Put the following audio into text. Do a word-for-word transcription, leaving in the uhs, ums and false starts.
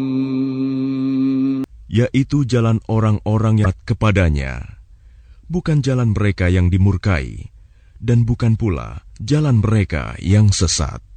yaitu jalan orang-orang yang taat kepadanya, bukan jalan mereka yang dimurkai, dan bukan pula jalan mereka yang sesat.